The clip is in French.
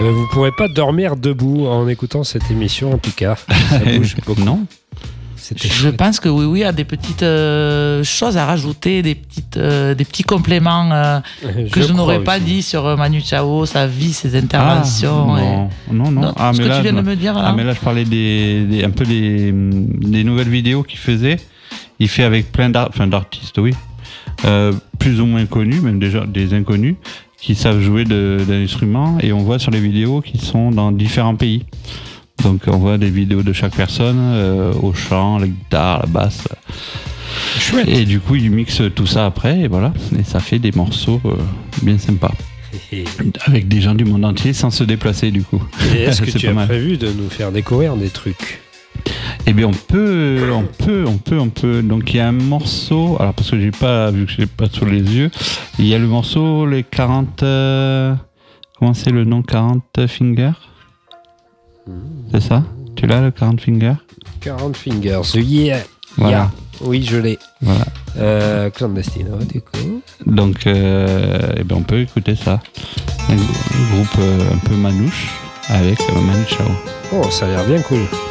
Vous pourrez pas dormir debout en écoutant cette émission, en tout cas. Ça bouge beaucoup. Non. Je pense que oui, il y a des petites choses à rajouter, des petits compléments que je n'aurais pas dit sur Manu Chao, sa vie, ses interventions. Non. Ce que tu viens de me dire là. Mais là, je parlais un peu des nouvelles vidéos qu'il faisait. Il fait avec plein d'artistes, oui. Plus ou moins connus, même déjà des inconnus, qui savent jouer d'un instrument. Et on voit sur les vidéos qu'ils sont dans différents pays. Donc on voit des vidéos de chaque personne au chant, la guitare, la basse. Chouette. Et du coup, il mixe tout ça après, et voilà. Et ça fait des morceaux bien sympas. Avec des gens du monde entier sans se déplacer, du coup. Et est-ce que tu as prévu de nous faire découvrir des trucs ? Eh bien, on peut. Donc il y a un morceau, alors parce que vu que je l'ai pas sous les yeux, il y a le morceau, les 40... comment c'est le nom, 40 Fingers ? C'est ça ? Tu l'as, le 40 Fingers ? 40 Fingers, yeah. Voilà. Yeah. Oui, je l'ai. Voilà. Clandestino, du coup. Donc, on peut écouter ça. Un groupe un peu manouche avec Manu Chao. Oh, ça a l'air bien cool.